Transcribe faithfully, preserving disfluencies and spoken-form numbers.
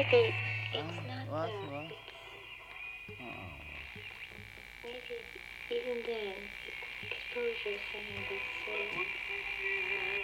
maybe Ah, it's not what, that. what? It, Oh. maybe even then, exposure is something that's uh,